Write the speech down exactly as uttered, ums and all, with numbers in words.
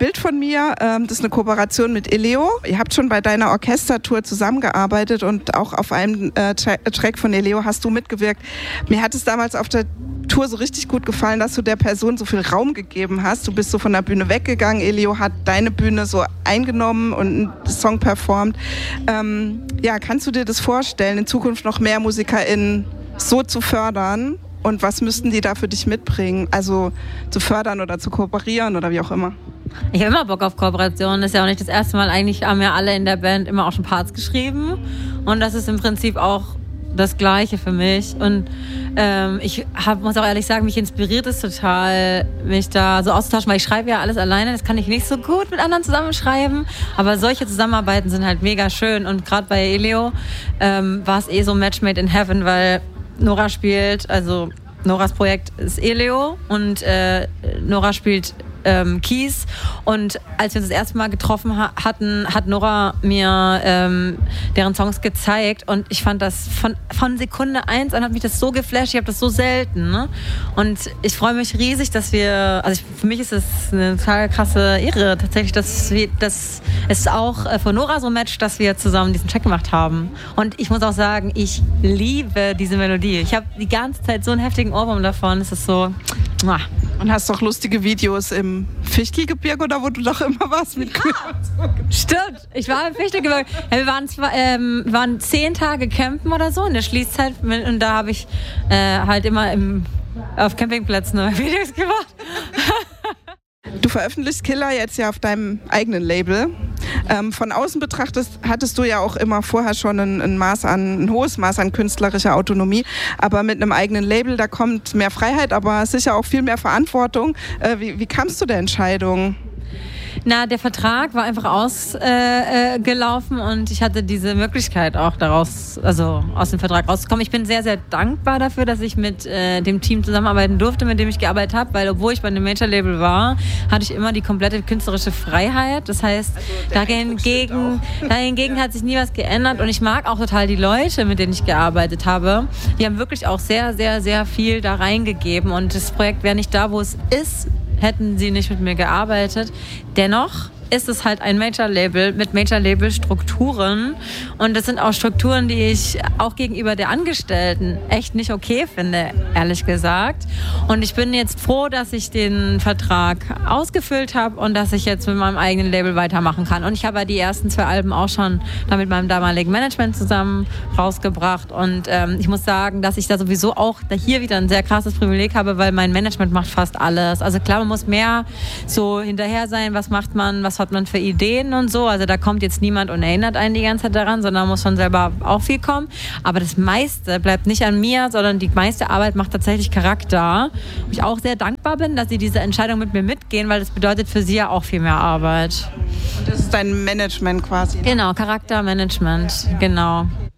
Bild von mir. Ähm, das ist eine Kooperation mit Eleo. Ihr habt schon bei deiner Orchestertour zusammengearbeitet und auch auf einem äh, Tra- Track von Eleo hast du mitgewirkt. Mir hat es damals auf der Tour so richtig gut gefallen, dass du der Person so viel Raum gegeben hast. Du bist so von der Bühne weggegangen. Eleo hat deine Bühne so eingenommen und einen Song performt. Ähm, ja, kannst du dir das vorstellen, in Zukunft noch mehr MusikerInnen so zu fördern? Und was müssten die da für dich mitbringen? Also zu fördern oder zu kooperieren oder wie auch immer? Ich habe immer Bock auf Kooperation. Das ist ja auch nicht das erste Mal. Eigentlich haben ja alle in der Band immer auch schon Parts geschrieben. Und das ist im Prinzip auch das Gleiche für mich. Und ähm, ich hab, muss auch ehrlich sagen, mich inspiriert es total, mich da so auszutauschen, weil ich schreibe ja alles alleine. Das kann ich nicht so gut mit anderen zusammenschreiben. Aber solche Zusammenarbeiten sind halt mega schön. Und gerade bei Eleo ähm, war es eh so Match made in heaven, weil Nora spielt, also Noras Projekt ist Eleo und äh, Nora spielt ähm, Keys. Und als wir uns das erste Mal getroffen ha- hatten, hat Nora mir ähm, deren Songs gezeigt und ich fand das von, von Sekunde eins an hat mich das so geflasht. Ich habe das so selten. Ne? Und ich freue mich riesig, dass wir, also ich, für mich ist es eine total krasse Ehre tatsächlich, dass, wir, dass es auch äh, für Nora so matcht, dass wir zusammen diesen Track gemacht haben. Und ich muss auch sagen, ich liebe diese Melodie. Ich habe die ganze Zeit so einen heftigen Ohrwurm davon. Es ist so... Muah. Und hast doch lustige Videos im Fichtelgebirge oder wo du doch immer warst mit Kühe. Stimmt, ich war im Fichtelgebirge. Ja, wir waren, zwei, ähm, waren zehn Tage campen oder so in der Schließzeit und da habe ich äh, halt immer im, auf Campingplätzen Videos gemacht. Du veröffentlichst Killer jetzt ja auf deinem eigenen Label. Ähm, von außen betrachtet hattest du ja auch immer vorher schon ein, ein, Maß an, ein hohes Maß an künstlerischer Autonomie. Aber mit einem eigenen Label, da kommt mehr Freiheit, aber sicher auch viel mehr Verantwortung. Äh, wie, wie kamst du der Entscheidung? Na, der Vertrag war einfach ausgelaufen äh, äh, und ich hatte diese Möglichkeit auch daraus, also aus dem Vertrag rauszukommen. Ich bin sehr, sehr dankbar dafür, dass ich mit äh, dem Team zusammenarbeiten durfte, mit dem ich gearbeitet habe, weil obwohl ich bei einem Major-Label war, hatte ich immer die komplette künstlerische Freiheit. Das heißt, also dahingegen, dahingegen hat sich nie was geändert und ich mag auch total die Leute, mit denen ich gearbeitet habe. Die haben wirklich auch sehr, sehr, sehr viel da reingegeben und das Projekt wäre nicht da, wo es ist, hätten sie nicht mit mir gearbeitet. Dennoch ist es halt ein Major-Label mit Major-Label-Strukturen und das sind auch Strukturen, die ich auch gegenüber der Angestellten echt nicht okay finde, ehrlich gesagt. Und ich bin jetzt froh, dass ich den Vertrag ausgefüllt habe und dass ich jetzt mit meinem eigenen Label weitermachen kann. Und ich habe ja die ersten zwei Alben auch schon da mit meinem damaligen Management zusammen rausgebracht und ähm, ich muss sagen, dass ich da sowieso auch da hier wieder ein sehr krasses Privileg habe, weil mein Management macht fast alles. Also klar, man muss mehr so hinterher sein, was macht man, was hat man für Ideen und so. Also da kommt jetzt niemand und erinnert einen die ganze Zeit daran, sondern muss schon selber auch viel kommen. Aber das meiste bleibt nicht an mir, sondern die meiste Arbeit macht tatsächlich Charakter. Wo ich auch sehr dankbar bin, dass sie diese Entscheidung mit mir mitgehen, weil das bedeutet für sie ja auch viel mehr Arbeit. Und das ist dein Management quasi. Ne? Genau, Charaktermanagement, genau.